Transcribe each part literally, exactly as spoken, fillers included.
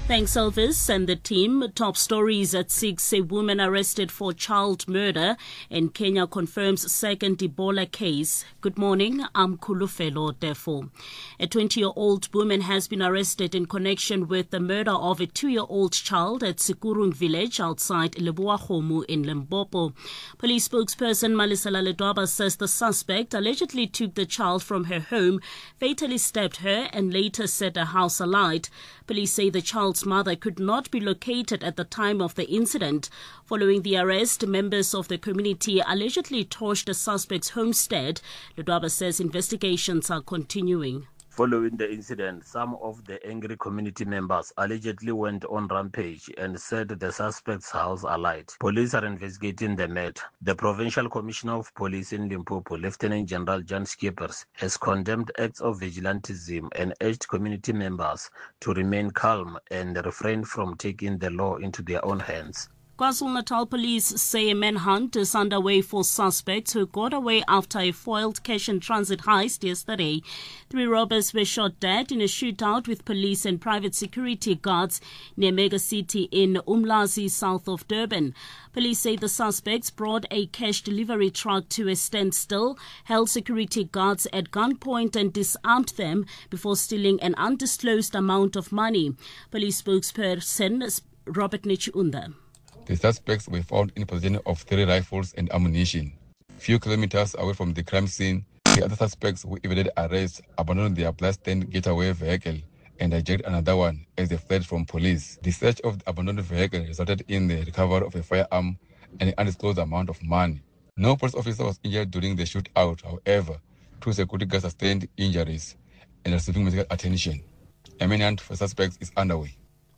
Thanks, Elvis and the team. Top stories at six. A woman arrested for child murder, and Kenya confirms second Ebola case. Good morning, I'm Kulufelo Defo. A twenty-year-old woman has been arrested in connection with the murder of a two-year-old child at Sikurung village outside Leboakgomo in Limpopo. Police spokesperson Malisela Ledwaba says the suspect allegedly took the child from her home, fatally stabbed her, and later set her house alight. Police say the child's mother could not be located at the time of the incident. Following the arrest, members of the community allegedly torched the suspect's homestead. Ledwaba says investigations are continuing. Following the incident, some of the angry community members allegedly went on rampage and set the suspect's house alight. Police are investigating the matter. The Provincial Commissioner of Police in Limpopo, Lieutenant General John Skippers, has condemned acts of vigilantism and urged community members to remain calm and refrain from taking the law into their own hands. KwaZulu-Natal police say a manhunt is underway for suspects who got away after a foiled cash and transit heist yesterday. Three robbers were shot dead in a shootout with police and private security guards near Mega City in Umlazi, south of Durban. Police say the suspects brought a cash delivery truck to a standstill, held security guards at gunpoint and disarmed them before stealing an undisclosed amount of money. Police spokesperson Robert Nichiunda. The suspects were found in possession of three rifles and ammunition. Few kilometers away from the crime scene, the other suspects who evaded arrest abandoned their bloodstained getaway vehicle and hijacked another one as they fled from police. The search of the abandoned vehicle resulted in the recovery of a firearm and an undisclosed amount of money. No police officer was injured during the shootout, however. Two security guards sustained injuries and are receiving medical attention. A manhunt for suspects is underway.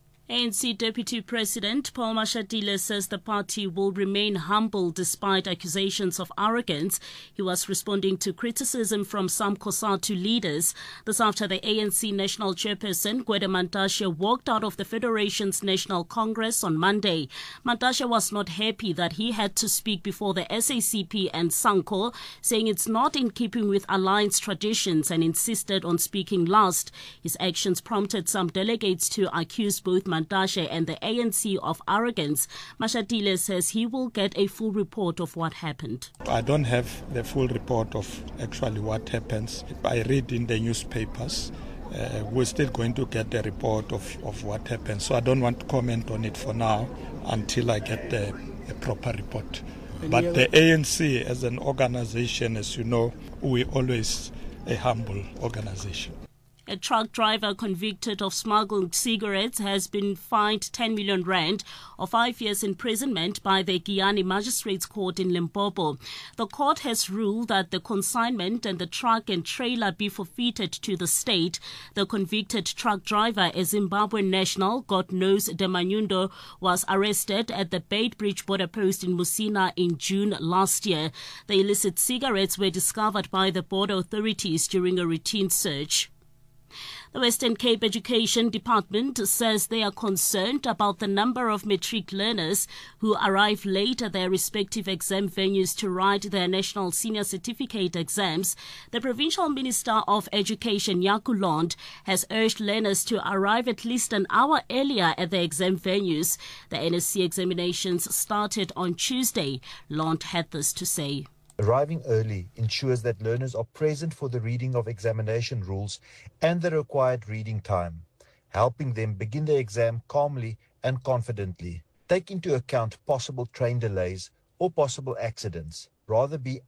A N C Deputy President Paul Mashatile says the party will remain humble despite accusations of arrogance. He was responding to criticism from some COSATU leaders. This after the A N C National Chairperson Gwede Mantashe walked out of the Federation's National Congress on Monday. Mantashe was not happy that he had to speak before the S A C P and SANCO, saying it's not in keeping with alliance traditions, and insisted on speaking last. His actions prompted some delegates to accuse both Mantashe Mantashe and the A N C of arrogance. Mashatile says he will get a full report of what happened. I don't have the full report of actually what happens. I read in the newspapers. Uh, we're still going to get the report of, of what happened. So I don't want to comment on it for now until I get the, the proper report. But the A N C as an organization, as you know, we're always a humble organization. A truck driver convicted of smuggling cigarettes has been fined ten million rand or five years imprisonment by the Giyani Magistrates Court in Limpopo. The court has ruled that the consignment and the truck and trailer be forfeited to the state. The convicted truck driver, a Zimbabwean national, Godknows Demanyundo, was arrested at the Beitbridge border post in Musina in June last year. The illicit cigarettes were discovered by the border authorities during a routine search. The Western Cape Education Department says they are concerned about the number of matric learners who arrive late at their respective exam venues to write their national senior certificate exams. The Provincial Minister of Education, Yaku Lond, has urged learners to arrive at least an hour earlier at the exam venues. The N S C examinations started on Tuesday. Lond had this to say. Arriving early ensures that learners are present for the reading of examination rules and the required reading time, helping them begin the exam calmly and confidently. Take into account possible train delays or possible accidents. Rather be